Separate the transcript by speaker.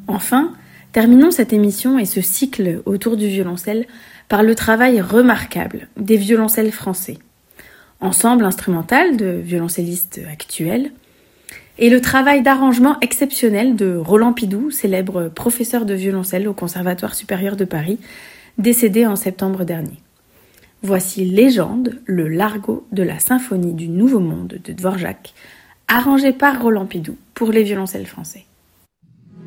Speaker 1: Enfin, terminons cette émission et ce cycle autour du violoncelle par le travail remarquable des violoncelles français. Ensemble instrumental de violoncellistes actuels, et le travail d'arrangement exceptionnel de Roland Pidoux, célèbre professeur de violoncelle au Conservatoire supérieur de Paris, décédé en septembre dernier. Voici Légende, le largo de la symphonie du Nouveau Monde de Dvorak, arrangé par Roland Pidoux pour les violoncelles français.